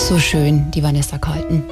So schön, die Vanessa Carlton.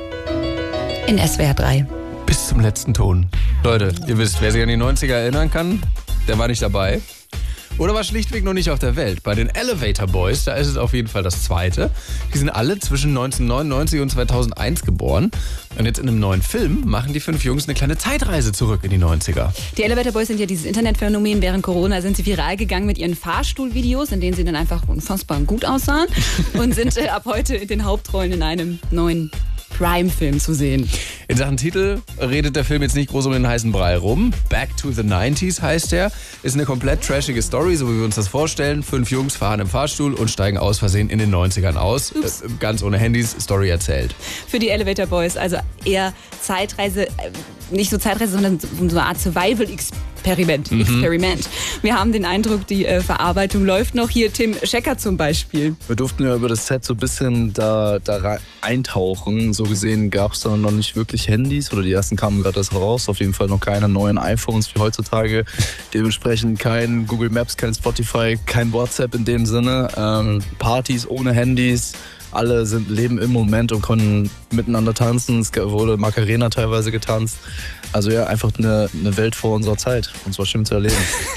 In SWR 3. Bis zum letzten Ton. Leute, ihr wisst, wer sich an die 90er erinnern kann, der war nicht dabei. Oder war schlichtweg noch nicht auf der Welt. Bei den Elevator Boys, da ist es auf jeden Fall das zweite. Die sind alle zwischen 1999 und 2001 geboren. Und jetzt in einem neuen Film machen die 5 Jungs eine kleine Zeitreise zurück in die 90er. Die Elevator Boys sind ja dieses Internetphänomen. Während Corona sind sie viral gegangen mit ihren Fahrstuhlvideos, in denen sie dann einfach unfassbar gut aussahen. Und sind ab heute in den Hauptrollen in einem neuen Prime-Film zu sehen. In Sachen Titel redet der Film jetzt nicht groß um den heißen Brei rum. Back to the 90s heißt er. Ist eine komplett trashige Story, so wie wir uns das vorstellen. 5 Jungs fahren im Fahrstuhl und steigen aus Versehen in den 90ern aus. Ganz ohne Handys, Story erzählt. Für die Elevator Boys also eher Zeitreise, nicht so Zeitreise, sondern so eine Art Survival-Experiment. Wir haben den Eindruck, die Verarbeitung läuft noch. Hier Tim Schecker zum Beispiel. Wir durften ja über das Set so ein bisschen da eintauchen. So gesehen gab es dann noch nicht wirklich Handys oder die ersten kamen gerade erst raus. Auf jeden Fall noch keine neuen iPhones wie heutzutage. Dementsprechend kein Google Maps, kein Spotify, kein WhatsApp in dem Sinne. Partys ohne Handys. Alle leben im Moment und können miteinander tanzen. Es wurde Macarena teilweise getanzt. Also ja, einfach eine Welt vor unserer Zeit. Und es war schön zu erleben.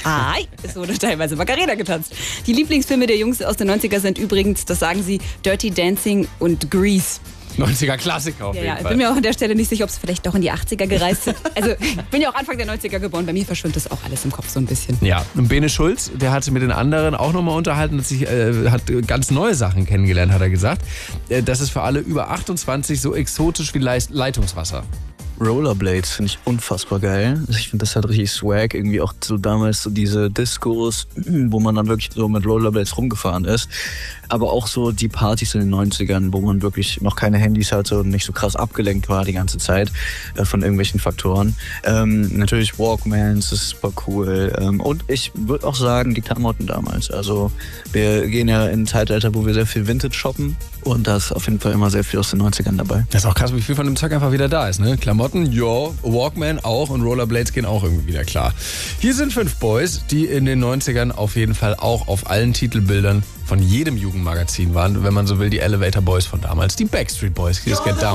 Es wurde teilweise Macarena getanzt. Die Lieblingsfilme der Jungs aus den 90er sind übrigens, das sagen sie, Dirty Dancing und Grease. 90er Klassiker auf jeden Fall. Ich bin mir auch an der Stelle nicht sicher, ob es vielleicht doch in die 80er gereist sind. Also ich bin ja auch Anfang der 90er geboren. Bei mir verschwimmt das auch alles im Kopf so ein bisschen. Ja, und Bene Schulz, der hat sich mit den anderen auch nochmal unterhalten und hat ganz neue Sachen kennengelernt, hat er gesagt. Das ist für alle über 28 so exotisch wie Leitungswasser. Rollerblades finde ich unfassbar geil. Ich finde, das hat richtig Swag. Irgendwie auch so damals so diese Discos, wo man dann wirklich so mit Rollerblades rumgefahren ist. Aber auch so die Partys in den 90ern, wo man wirklich noch keine Handys hatte und nicht so krass abgelenkt war die ganze Zeit von irgendwelchen Faktoren. Natürlich Walkmans, das ist super cool. Und ich würde auch sagen, die Klamotten damals. Also wir gehen ja in ein Zeitalter, wo wir sehr viel Vintage shoppen. Und da ist auf jeden Fall immer sehr viel aus den 90ern dabei. Das ist auch krass, wie viel von dem Zeug einfach wieder da ist, ne? Klamotten, ja, Walkman auch und Rollerblades gehen auch irgendwie wieder klar. Hier sind 5 Boys, die in den 90ern auf jeden Fall auch auf allen Titelbildern von jedem Jugendmagazin waren. Wenn man so will, die Elevator Boys von damals, die Backstreet Boys. Hier ist Get Down.